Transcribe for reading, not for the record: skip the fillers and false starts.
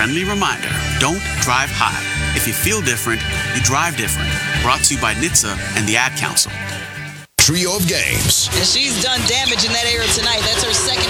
friendly reminder, don't drive high. If you feel different, you drive different. Brought to you by NHTSA and the Ad Council. Trio of games. And she's done damage in that area tonight. That's her second